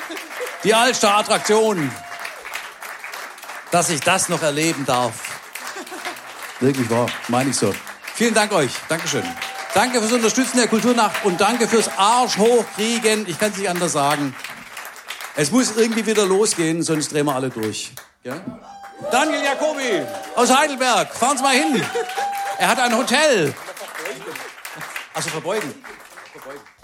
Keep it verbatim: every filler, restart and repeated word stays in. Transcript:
Die Altstadt-Attraktion. Dass ich das noch erleben darf. Wirklich wahr, meine ich so. Vielen Dank euch. Dankeschön. Danke fürs Unterstützen der Kulturnacht und danke fürs Arsch hochkriegen. Ich kann es nicht anders sagen. Es muss irgendwie wieder losgehen, sonst drehen wir alle durch. Ja? Daniel Jacobi aus Heidelberg. Fahren Sie mal hin. Er hat ein Hotel. Also verbeugen. verbeugen.